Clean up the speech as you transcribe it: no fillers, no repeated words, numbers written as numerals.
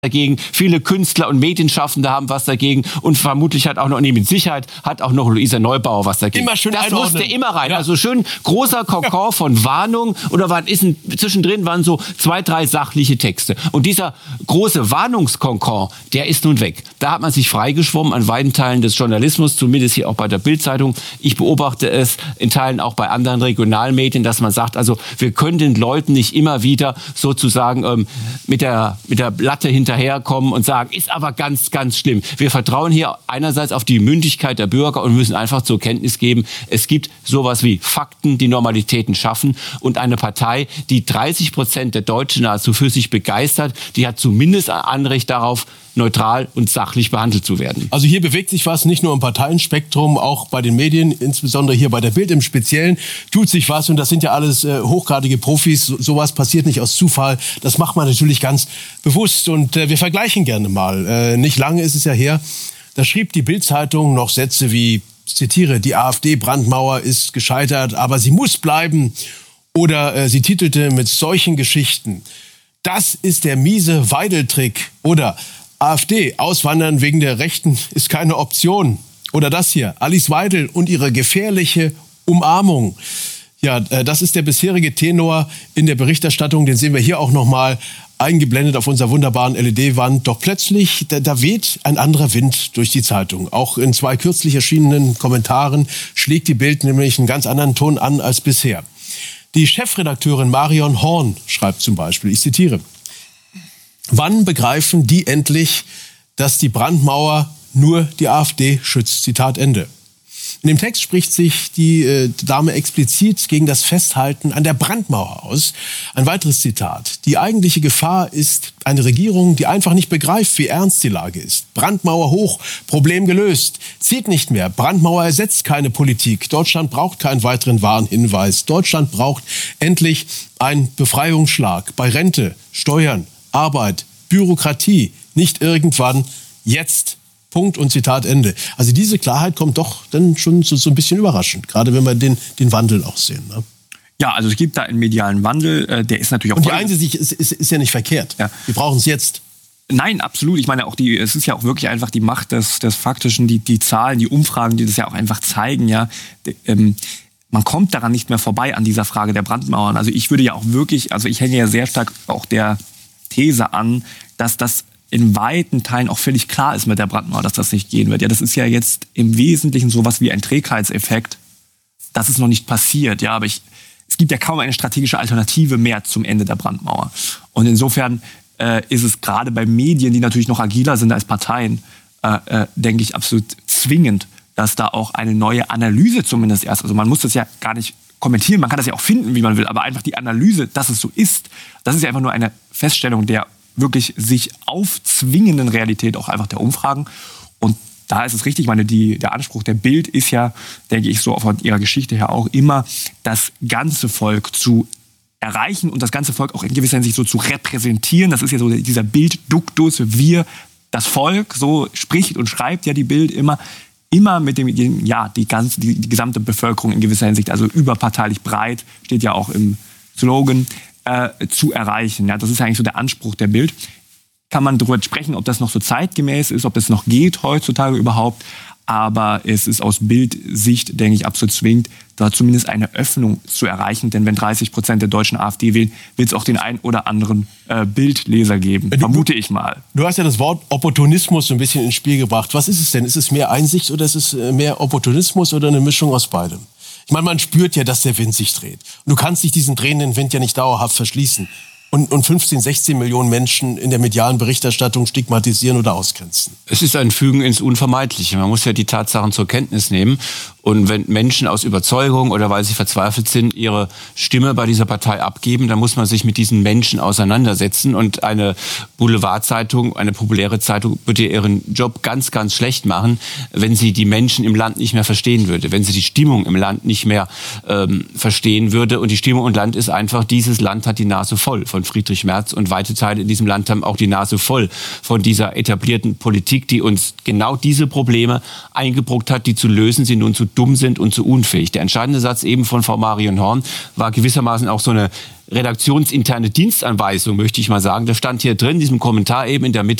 dagegen, viele Künstler und Medienschaffende haben was dagegen und vermutlich hat auch noch, mit Sicherheit hat auch noch Luisa Neubauer was dagegen. Immer schön das einordnen. musste immer rein. Ja. Also schön großer Kokon von Warnung oder zwischendrin waren so 2, 3 sachliche Texte. Und dieser große Warnungskonkon, der ist nun weg. Da hat man sich freigeschwommen an weiten Teilen des Journalismus, zumindest hier auch bei der Bild-Zeitung. Ich beobachte es in Teilen auch bei anderen Regionalmedien, dass man sagt, also wir können den Leuten nicht immer wieder sozusagen mit der Latte hinterherkommen und sagen, ist aber ganz, ganz schlimm. Wir vertrauen hier einerseits auf die Mündigkeit der Bürger und müssen einfach zur Kenntnis geben, es gibt sowas wie Fakten, die Normalitäten schaffen und eine Partei, die 30% der Deutschen nahezu für sich begeistert, die hat zumindest ein Anrecht darauf, neutral und sachlich behandelt zu werden. Also hier bewegt sich was, nicht nur im Parteienspektrum, auch bei den Medien, insbesondere hier bei der Bild im Speziellen, tut sich was und das sind ja alles hochgradige Profis. Sowas passiert nicht aus Zufall, das macht man natürlich ganz bewusst und wir vergleichen gerne mal. Nicht lange ist es ja her, da schrieb die Bild-Zeitung noch Sätze wie, ich zitiere, die AfD-Brandmauer ist gescheitert, aber sie muss bleiben. Oder sie titelte mit solchen Geschichten, das ist der miese Weidel-Trick. Oder AfD, auswandern wegen der Rechten ist keine Option. Oder das hier, Alice Weidel und ihre gefährliche Umarmung. Ja, das ist der bisherige Tenor in der Berichterstattung. Den sehen wir hier auch nochmal eingeblendet auf unserer wunderbaren LED-Wand. Doch plötzlich, da weht ein anderer Wind durch die Zeitung. Auch in 2 kürzlich erschienenen Kommentaren schlägt die Bild nämlich einen ganz anderen Ton an als bisher. Die Chefredakteurin Marion Horn schreibt zum Beispiel, ich zitiere, wann begreifen die endlich, dass die Brandmauer nur die AfD schützt? Zitat Ende. In dem Text spricht sich die Dame explizit gegen das Festhalten an der Brandmauer aus. Ein weiteres Zitat. Die eigentliche Gefahr ist eine Regierung, die einfach nicht begreift, wie ernst die Lage ist. Brandmauer hoch, Problem gelöst. Zieht nicht mehr. Brandmauer ersetzt keine Politik. Deutschland braucht keinen weiteren Warnhinweis. Deutschland braucht endlich einen Befreiungsschlag bei Rente, Steuern, Arbeit, Bürokratie. Nicht irgendwann, jetzt. Punkt und Zitat Ende. Also diese Klarheit kommt doch dann schon so ein bisschen überraschend, gerade wenn wir den Wandel auch sehen. Ne? Ja, also es gibt da einen medialen Wandel, der ist natürlich auch... Und die Einsicht ist ja nicht verkehrt. Ja. Wir brauchen es jetzt. Nein, absolut. Ich meine, auch es ist ja auch wirklich einfach die Macht des Faktischen, die Zahlen, die Umfragen, die das ja auch einfach zeigen, ja. Man kommt daran nicht mehr vorbei an dieser Frage der Brandmauern. Also ich würde ja auch wirklich, also ich hänge ja sehr stark auch der These an, dass das in weiten Teilen auch völlig klar ist mit der Brandmauer, dass das nicht gehen wird. Ja, das ist ja jetzt im Wesentlichen sowas wie ein Trägheitseffekt. Das ist noch nicht passiert, ja, aber es gibt ja kaum eine strategische Alternative mehr zum Ende der Brandmauer. Und insofern ist es gerade bei Medien, die natürlich noch agiler sind als Parteien, denke ich, absolut zwingend, dass da auch eine neue Analyse zumindest erst, also man muss das ja gar nicht kommentieren, man kann das ja auch finden, wie man will, aber einfach die Analyse, dass es so ist, das ist ja einfach nur eine Feststellung der wirklich sich aufzwingenden Realität auch einfach der Umfragen. Und da ist es richtig, ich meine, der Anspruch der Bild ist ja, denke ich, so von ihrer Geschichte her auch immer, das ganze Volk zu erreichen und das ganze Volk auch in gewisser Hinsicht so zu repräsentieren. Das ist ja so dieser Bildduktus, wir, das Volk, so spricht und schreibt ja die Bild immer mit dem, ja, die gesamte Bevölkerung in gewisser Hinsicht, also überparteilich breit, steht ja auch im Slogan, zu erreichen. Ja, das ist eigentlich so der Anspruch der Bild. Kann man darüber sprechen, ob das noch so zeitgemäß ist, ob das noch geht heutzutage überhaupt. Aber es ist aus Bild-Sicht, denke ich, absolut zwingend, da zumindest eine Öffnung zu erreichen. Denn wenn 30% der Deutschen AfD wählen, wird es auch den einen oder anderen Bildleser geben. Vermute ich mal. Du hast ja das Wort Opportunismus so ein bisschen ins Spiel gebracht. Was ist es denn? Ist es mehr Einsicht oder ist es mehr Opportunismus oder eine Mischung aus beidem? Ich meine, man spürt ja, dass der Wind sich dreht. Und du kannst dich diesen drehenden Wind ja nicht dauerhaft verschließen. Und 15, 16 Millionen Menschen in der medialen Berichterstattung stigmatisieren oder ausgrenzen. Es ist ein Fügen ins Unvermeidliche. Man muss ja die Tatsachen zur Kenntnis nehmen. Und wenn Menschen aus Überzeugung oder weil sie verzweifelt sind, ihre Stimme bei dieser Partei abgeben, dann muss man sich mit diesen Menschen auseinandersetzen. Und eine Boulevardzeitung, eine populäre Zeitung würde ihren Job ganz, ganz schlecht machen, wenn sie die Menschen im Land nicht mehr verstehen würde, wenn sie die Stimmung im Land nicht mehr verstehen würde. Und die Stimmung im Land ist einfach, dieses Land hat die Nase voll von Friedrich Merz und weite Teile in diesem Land haben auch die Nase voll von dieser etablierten Politik, die uns genau diese Probleme eingebrockt hat, die zu lösen sie nun zu dumm sind und zu unfähig. Der entscheidende Satz eben von Frau Marion Horn war gewissermaßen auch so eine redaktionsinterne Dienstanweisung, möchte ich mal sagen. Das stand hier drin, in diesem Kommentar eben in der Mitte.